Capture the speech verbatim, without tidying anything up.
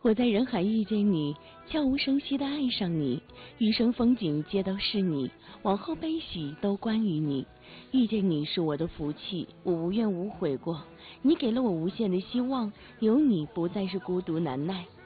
我在人海遇见你，悄无声息地爱上你，余生风景皆都是你，往后悲喜都关于你。遇见你是我的福气，我无怨无悔过，你给了我无限的希望，有你不再是孤独难耐。